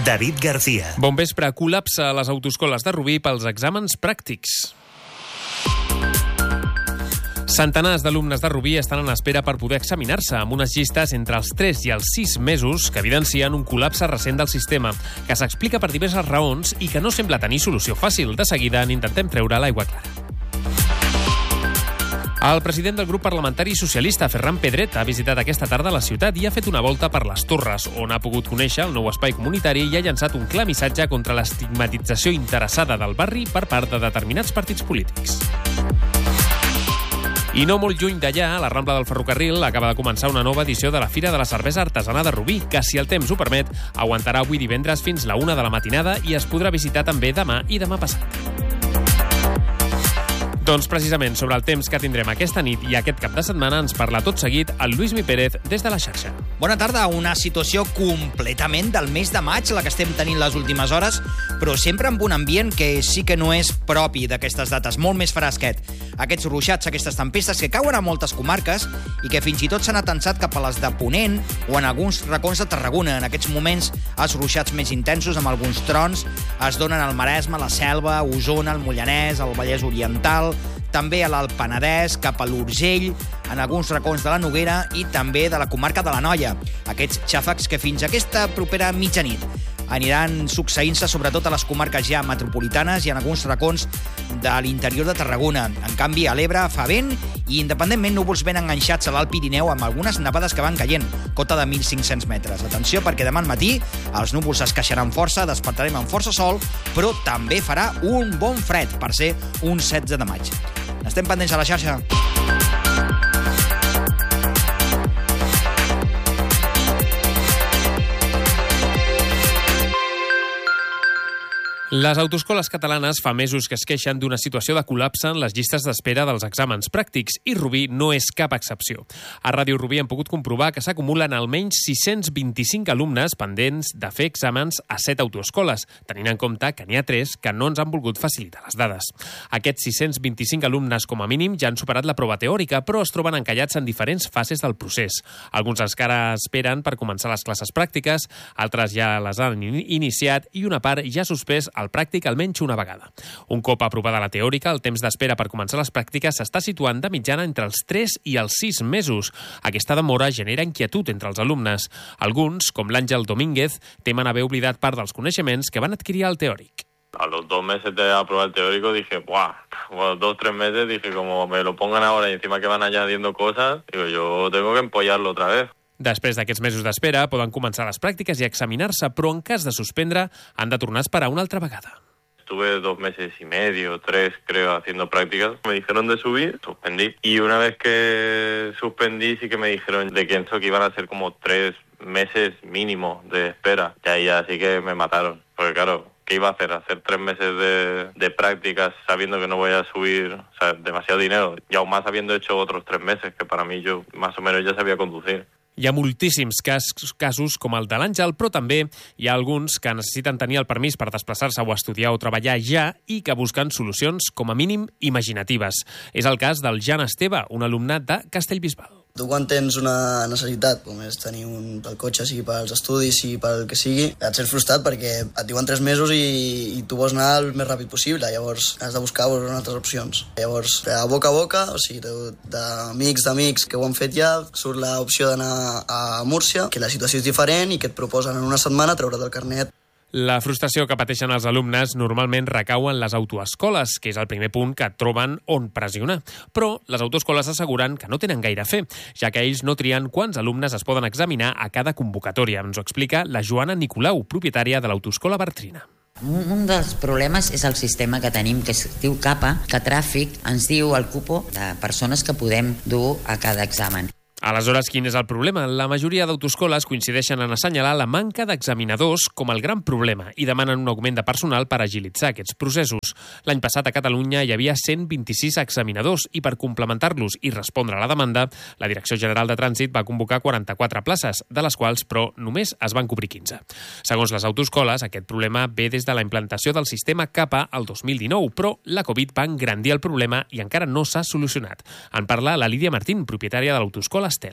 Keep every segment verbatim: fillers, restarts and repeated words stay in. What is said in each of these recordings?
David García. Bon vespre. Col·lapsa a les autoescoles de Rubí pels exàmens pràctics. Centenars d'alumnes de Rubí estan en espera per poder examinar-se, amb unes llistes entre els tres i els sis mesos que evidencien un col·lapse recent del sistema, que s'explica per diverses raons i que no sembla tenir solució fàcil. De seguida n'intentem treure l'aigua clara. El president del grup parlamentari socialista, Ferran Pedret, ha visitat aquesta tarda la ciutat i ha fet una volta per les Torres, on ha pogut conèixer el nou espai comunitari i ha llançat un clar missatge contra l'estigmatització interessada del barri per part de determinats partits polítics. I no molt lluny d'allà, a la Rambla del Ferrocarril, acaba de començar una nova edició de la Fira de la Cervesa Artesana de Rubí, que, si el temps ho permet, aguantarà avui divendres fins la una de la matinada i es podrà visitar també demà i demà passat. Doncs precisament sobre el temps que tindrem aquesta nit i aquest cap de setmana ens parla tot seguit el Lluís Mi Pérez des de la xarxa. Bona tarda. Una situació completament del mes de maig, la que estem tenint les últimes hores, però sempre amb un ambient que sí que no és propi d'aquestes dates, molt més fresquet. Aquests ruixats, aquestes tempestes que cauen a moltes comarques i que fins i tot s'han atensat cap a les de Ponent o en alguns racons de Tarragona. En aquests moments, els ruixats més intensos, amb alguns trons, es donen al Maresme, la Selva, Osona, el Mollanès, el Vallès Oriental, també a l'Alt Penedès, cap a l'Urgell, en alguns racons de la Noguera i també de la comarca de l'Anoia. Aquests xàfecs que fins a aquesta propera mitjanit aniran succeint-se sobretot a les comarques ja metropolitanes i en alguns racons de l'interior de Tarragona. En canvi, a l'Ebre fa vent i, independentment, núvols ben enganxats a l'Alt Pirineu amb algunes nevades que van caient, cota de mil cinc-cents metres. Atenció, perquè demà al matí els núvols es queixaran força, despertarem amb força sol, però també farà un bon fred per ser un setze de maig. Estem pendents a la xarxa. Les autoescoles catalanes fa mesos que es queixen d'una situació de col·lapse en les llistes d'espera dels exàmens pràctics i Rubí no és cap excepció. A Ràdio Rubí hem pogut comprovar que s'acumulen almenys sis-cents vint-i-cinc alumnes pendents de fer exàmens a set autoescoles, tenint en compte que n'hi ha tres que no ens han volgut facilitar les dades. Aquests sis-cents vint-i-cinc alumnes, com a mínim, ja han superat la prova teòrica, però es troben encallats en diferents fases del procés. Alguns encara esperen per començar les classes pràctiques, altres ja les han iniciat i una part ja ha suspès el pràctic almenys una vegada. Un cop aprovada la teòrica, el temps d'espera per començar les pràctiques s'està situant de mitjana entre els tres i els sis mesos. Aquesta demora genera inquietud entre els alumnes. Alguns, com l'Àngel Domínguez, temen haver oblidat part dels coneixements que van adquirir al teòric. A los dos meses de aprobar el teórico dije, ¡buah! Bueno, dos, tres meses dije, como me lo pongan ahora y encima que van añadiendo cosas, digo, yo tengo que empollarlo otra vez. Després d'aquests mesos d'espera, poden començar les pràctiques i examinar-se, però en cas de suspendre, han de tornar a esperar una altra vegada. Estuve dos meses y medio, tres, creo, haciendo prácticas. Me dijeron de subir, suspendí. Y una vez que suspendí, sí que me dijeron de que eso que iban a ser como tres meses mínimo de espera. Y ahí ya sí que me mataron. Porque claro, ¿qué iba a hacer? Hacer tres meses de, de prácticas sabiendo que no voy a subir, o sea, demasiado dinero. Y aún más habiendo hecho otros tres meses, que para mí yo más o menos ya sabía conducir. Hi ha moltíssims cas, casos com el de l'Àngel, però també hi ha alguns que necessiten tenir el permís per desplaçar-se o estudiar o treballar ja i que busquen solucions, com a mínim, imaginatives. És el cas del Jan Esteve, un alumnat de Castellbisbal. Tu quan tens una necessitat, com és tenir un pel cotxe, sigui pels estudis, sigui pel que sigui, et sents frustrat perquè et diuen tres mesos i, i tu vols anar el més ràpid possible, llavors has de buscar altres opcions. Llavors, a boca a boca, o sigui, d'amics d'amics que ho han fet ja, surt l'opció d'anar a Múrcia, que la situació és diferent i que et proposen en una setmana treure't el carnet. La frustració que pateixen els alumnes normalment recau en les autoescoles, que és el primer punt que troben on pressionar. Però les autoescoles asseguren que no tenen gaire a fer, ja que ells no trien quants alumnes es poden examinar a cada convocatòria. Ens ho explica la Joana Nicolau, propietària de l'autoescola Bartrina. Un dels problemes és el sistema que tenim, que es diu CAPA, que Tràfic ens diu el cupo de persones que podem dur a cada examen. Aleshores, quin és el problema? La majoria d'autoescoles coincideixen en assenyalar la manca d'examinadors com el gran problema i demanen un augment de personal per agilitzar aquests processos. L'any passat a Catalunya hi havia cent vint-i-sis examinadors i per complementar-los i respondre a la demanda, la Direcció General de Trànsit va convocar quaranta-quatre places, de les quals, però, només es van cobrir quinze. Segons les autoescoles, aquest problema ve des de la implantació del sistema CAPA el dos mil dinou, però la Covid va engrandir el problema i encara no s'ha solucionat. En parla la Lídia Martín, propietària de l'autoescola Estel.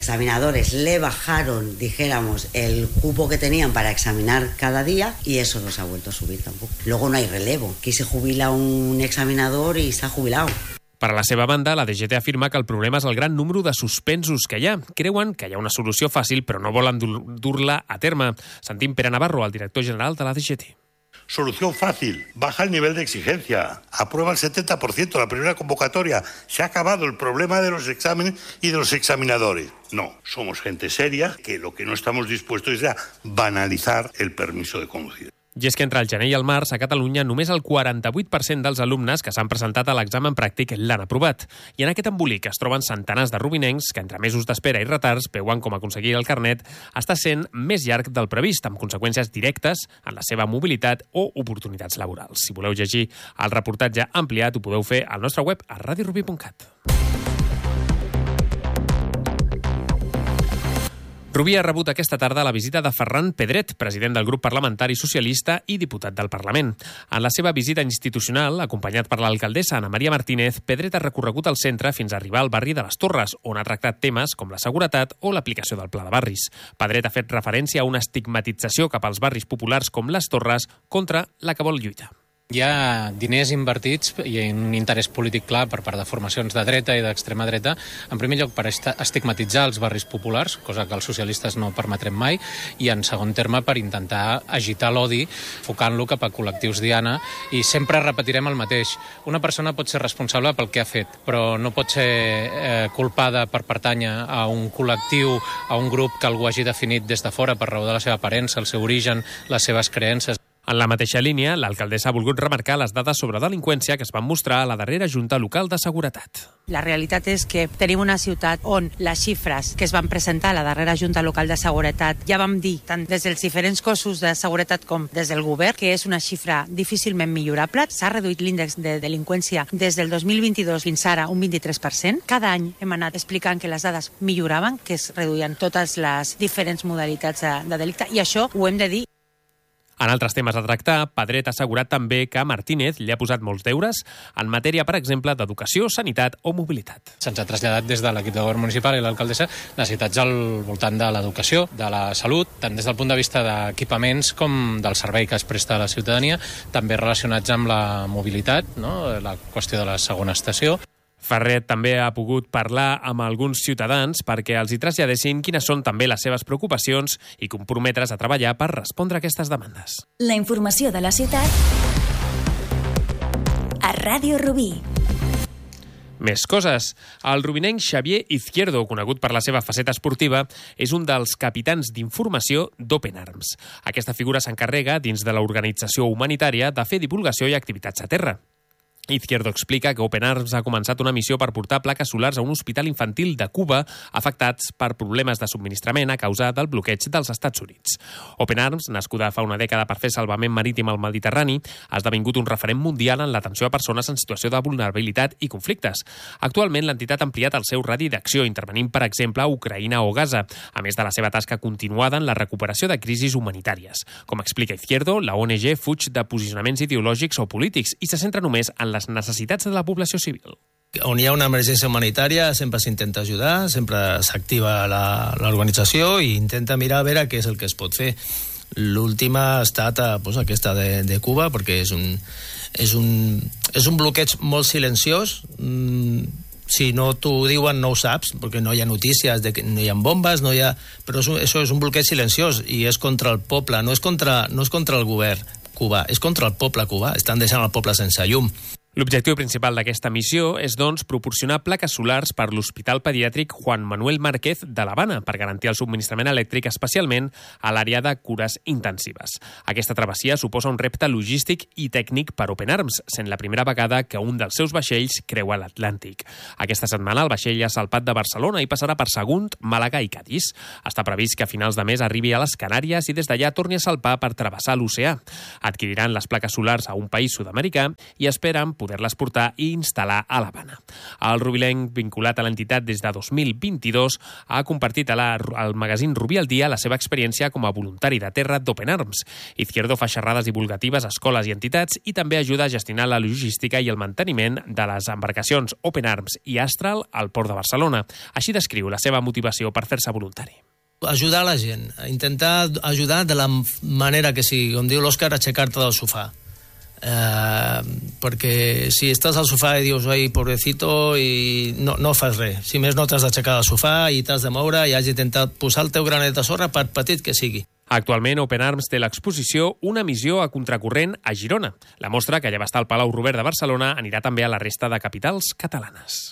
Examinadores le bajaron, dijéramos, el cupo que tenían para examinar cada día y eso no se ha vuelto a subir tampoco. Luego no hay relevo. Aquí se jubila un examinador y s'ha jubilat. Per a la seva banda, la D G T afirma que el problema és el gran número de suspensos que hi ha. Creuen que hi ha una solució fàcil, però no volen dur-la a terme. Sentim Pere Navarro, el director general de la D G T. Solución fácil, baja el nivel de exigencia, aprueba el setenta por ciento la primera convocatoria, se ha acabado el problema de los exámenes y de los examinadores. No, somos gente seria que lo que no estamos dispuestos es a banalizar el permiso de conducir. I és que entre el gener i el març, a Catalunya, només el quaranta-vuit per cent dels alumnes que s'han presentat a l'examen pràctic l'han aprovat. I en aquest embolic es troben centenars de rubinencs que, entre mesos d'espera i retards, veuen com aconseguir el carnet està sent més llarg del previst, amb conseqüències directes en la seva mobilitat o oportunitats laborals. Si voleu llegir el reportatge ampliat, ho podeu fer al nostre web a radio rubí punt cat. Rubí ha rebut aquesta tarda la visita de Ferran Pedret, president del grup parlamentari socialista i diputat del Parlament. En la seva visita institucional, acompanyat per l'alcaldessa Ana Maria Martínez, Pedret ha recorregut el centre fins a arribar al barri de les Torres, on ha tractat temes com la seguretat o l'aplicació del Pla de Barris. Pedret ha fet referència a una estigmatització cap als barris populars com les Torres contra la que vol lluitar. Hi ha diners invertits i un interès polític clar per part de formacions de dreta i d'extrema dreta, en primer lloc per estigmatitzar els barris populars, cosa que els socialistes no permetrem mai, i en segon terme per intentar agitar l'odi, focant-lo cap a col·lectius diana, i sempre repetirem el mateix. Una persona pot ser responsable pel que ha fet, però no pot ser eh, culpada per pertànyer a un col·lectiu, a un grup que algú hagi definit des de fora per raó de la seva aparença, el seu origen, les seves creences. En la mateixa línia, l'alcaldessa ha volgut remarcar les dades sobre delinqüència que es van mostrar a la darrera Junta Local de Seguretat. La realitat és que tenim una ciutat on les xifres que es van presentar a la darrera Junta Local de Seguretat, ja vam dir, tant des dels diferents cossos de seguretat com des del govern, que és una xifra difícilment millorable. S'ha reduït l'índex de delinqüència des del dos mil vint-i-dos fins ara un vint-i-tres per cent. Cada any hem anat explicant que les dades milloraven, que es reduïen totes les diferents modalitats de, de delicte, i això ho hem de dir. En altres temes a tractar, Pedret ha assegurat també que Martínez li ha posat molts deures en matèria, per exemple, d'educació, sanitat o mobilitat. Se'ns ha traslladat des de l'equip de govern municipal i l'alcaldessa necessitats al voltant de l'educació, de la salut, tant des del punt de vista d'equipaments com del servei que es presta a la ciutadania, també relacionats amb la mobilitat, no? La qüestió de la segona estació. Ferret també ha pogut parlar amb alguns ciutadans perquè els hi traslladessin quines són també les seves preocupacions i comprometre's a treballar per respondre a aquestes demandes. La informació de la ciutat a Ràdio Rubí. Més coses. El rubinenc Xavier Izquierdo, conegut per la seva faceta esportiva, és un dels capitans d'informació d'Open Arms. Aquesta figura s'encarrega, dins de l'organització humanitària, de fer divulgació i activitats a terra. Izquierdo explica que Open Arms ha començat una missió per portar plaques solars a un hospital infantil de Cuba afectats per problemes de subministrament a causa del bloqueig dels Estats Units. Open Arms, nascuda fa una dècada per fer salvament marítim al Mediterrani, ha esdevingut un referent mundial en l'atenció a persones en situació de vulnerabilitat i conflictes. Actualment, l'entitat ha ampliat el seu radi d'acció, intervenint, per exemple, a Ucraïna o Gaza, a més de la seva tasca continuada en la recuperació de crisis humanitàries. Com explica Izquierdo, la O N G fuig de posicionaments ideològics o polítics i se centra només en les necessitats de la població civil. On hi ha una emergència humanitària sempre s'intenta ajudar, sempre s'activa l'organització i intenta mirar a veure què és el que es pot fer. L'última ha estat pues, aquesta de, de Cuba, perquè és un, és, un, és un bloqueig molt silenciós. Mm, si no t'ho diuen no ho saps, perquè no hi ha notícies, de que no hi ha bombes, no hi ha... però és un, això és un bloqueig silenciós i és contra el poble, no és contra, no és contra el govern cubà, és contra el poble cubà, estan deixant el poble sense llum. L'objectiu principal d'aquesta missió és, doncs, proporcionar plaques solars per l'Hospital Pediàtric Juan Manuel Márquez de l'Havana per garantir el subministrament elèctric, especialment a l'àrea de cures intensives. Aquesta travessia suposa un repte logístic i tècnic per Open Arms, sent la primera vegada que un dels seus vaixells creua l'Atlàntic. Aquesta setmana el vaixell ha salpat de Barcelona i passarà per Sagunt, Màlaga i Cadis. Està previst que a finals de mes arribi a les Canàries i des d'allà torni a salpar per travessar l'oceà. Adquiriran les plaques solars a un país sud-americà i esperen poder-les portar i instal·lar a l'Havana. El rubilenc, vinculat a l'entitat des de dos mil vint-i-dos, ha compartit a la, al magazín Rubí al Dia la seva experiència com a voluntari de terra d'Open Arms. Izquierdo fa xerrades divulgatives a escoles i entitats i també ajuda a gestionar la logística i el manteniment de les embarcacions Open Arms i Astral al port de Barcelona. Així descriu la seva motivació per fer-se voluntari. Ajudar la gent, intentar ajudar de la manera que sigui, com diu l'Òscar, aixecar-te del sofà. Eh, perquè si estàs al sofà i dius, ai, pobrecito, i no, no fas res. Si més no t'has d'aixecar del sofà i t'has de moure i has d'intentar posar el teu granet de sorra per petit que sigui. Actualment, Open Arms té l'exposició Una missió a contracorrent a Girona. La mostra, que ja va estar al Palau Robert de Barcelona, anirà també a la resta de capitals catalanes.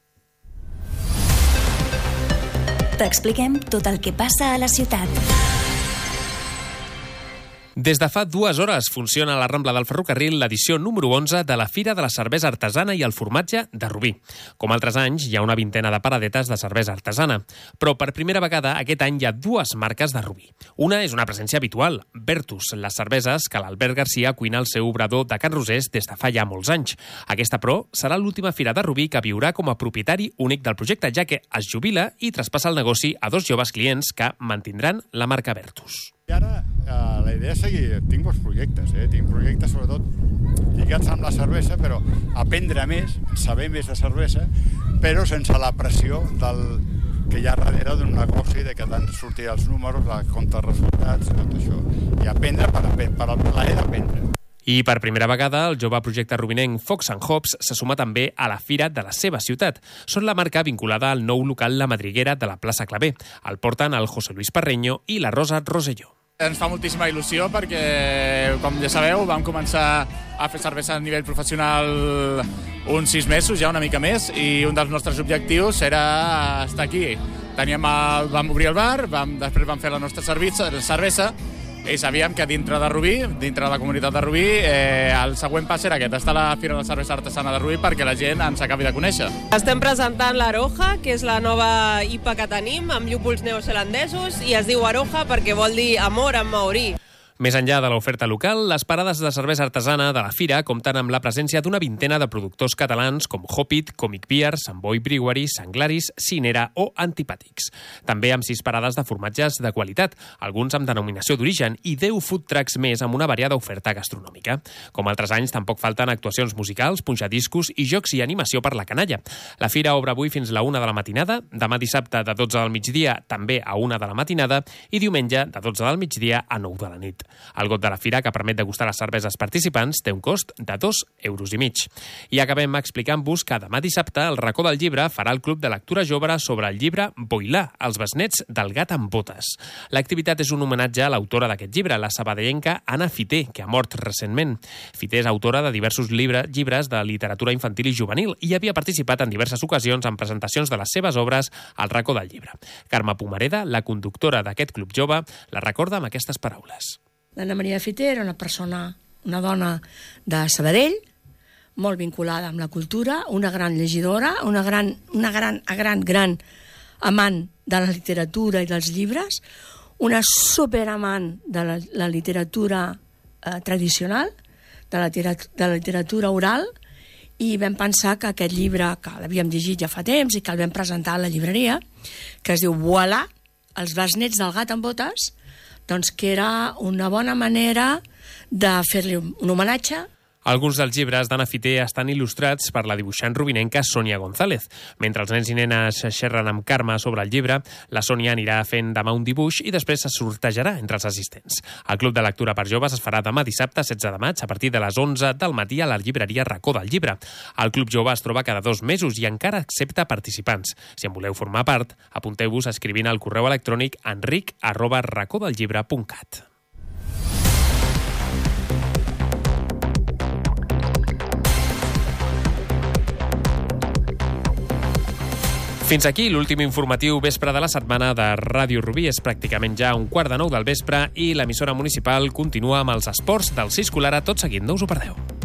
T'expliquem tot el que passa a la ciutat. Des de fa dues hores funciona a la Rambla del Ferrocarril l'edició número onze de la Fira de la Cervesa Artesana i el Formatge de Rubí. Com altres anys, hi ha una vintena de paradetes de cervesa artesana, però per primera vegada aquest any hi ha dues marques de Rubí. Una és una presència habitual, Bertus, les cerveses que l'Albert Garcia cuina al seu obrador de Can Rosés des de fa ja molts anys. Aquesta, però, serà l'última fira de Rubí que viurà com a propietari únic del projecte, ja que es jubila i traspassa el negoci a dos joves clients que mantindran la marca Bertus. I ara eh, la idea és seguir, tinc molts projectes, eh? tinc projectes sobretot lligats amb la cervesa, però aprendre més, saber més de cervesa, però sense la pressió del que hi ha darrere d'un negoci, de que t'han de sortir els números, els comptes resultats, tot això. I aprendre per, per el plaer d'aprendre. I per primera vegada, el jove projecte rubinenc Fox and Hops se suma també a la fira de la seva ciutat. Són la marca vinculada al nou local La Madriguera de la plaça Clavé. El porten el José Luis Parreño i la Rosa Roselló. Ens fa moltíssima il·lusió perquè, com ja sabeu, vam començar a fer cervesa a nivell professional uns sis mesos, ja una mica més, i un dels nostres objectius era estar aquí. Teníem el, vam obrir el bar, vam, després vam fer la nostra cervesa, cervesa i sabíem que dintre de Rubí, dintre de la comunitat de Rubí, eh, el següent pas era aquest, estar a la Fira de la Cervesa Artesana de Rubí perquè la gent ens acabi de conèixer. Estem presentant l'Aroja, que és la nova I P A que tenim, amb llúpols neozelandesos, i es diu Aroja perquè vol dir amor en maorí. Més enllà de l'oferta local, les parades de cervesa artesana de la fira compten amb la presència d'una vintena de productors catalans com Hopit, Comic Beer, Samboy Brewery, Sanglaris, Cinera o Antipàtics. També amb sis parades de formatges de qualitat, alguns amb denominació d'origen, i deu food trucks més amb una variada oferta gastronòmica. Com altres anys, tampoc falten actuacions musicals, punxadiscos i jocs i animació per la canalla. La fira obre avui fins la una de la matinada, demà dissabte de dotze del migdia també a una de la matinada i diumenge de dotze del migdia a nou de la nit. El got de la fira, que permet degustar les cerveses participants, té un cost de dos euros i mig. I acabem explicant-vos que demà dissabte el Racó del Llibre farà el Club de Lectura Jove sobre el llibre Boilà, els besnets del gat amb botes. L'activitat és un homenatge a l'autora d'aquest llibre, la sabadellenca Anna Fiter, que ha mort recentment. Fiter és autora de diversos llibre, llibres de literatura infantil i juvenil i havia participat en diverses ocasions en presentacions de les seves obres al Racó del Llibre. Carme Pomareda, la conductora d'aquest Club Jove, la recorda amb aquestes paraules. L'Anna Maria Fiter era una persona, una dona de Sabadell, molt vinculada amb la cultura, una gran llegidora, una gran, una gran, gran, gran amant de la literatura i dels llibres, una superamant de la, la literatura eh, tradicional, de la, de la literatura oral, i vam pensar que aquest llibre, que l'havíem llegit ja fa temps i que el vam presentar a la llibreria, que es diu Voilà, els besnets del gat amb botes, doncs que era una bona manera de fer-li un homenatge. Alguns dels llibres d'Anna Fiter estan il·lustrats per la dibuixant rubinenca Sònia González. Mentre els nens i nenes xerren amb Carme sobre el llibre, la Sònia anirà fent demà un dibuix i després se sortejarà entre els assistents. El Club de Lectura per Joves es farà demà dissabte, setze de maig, a partir de les onze del matí a la llibreria Racó del Llibre. El Club Jove es troba cada dos mesos i encara accepta participants. Si en voleu formar part, apunteu-vos escrivint al correu electrònic enric arroba racodelllibre punt cat. Fins aquí l'últim informatiu vespre de la setmana de Ràdio Rubí. És pràcticament ja un quart de nou del vespre i l'emissora municipal continua amb els esports del Ciscolara. Tot seguit, no us ho perdeu.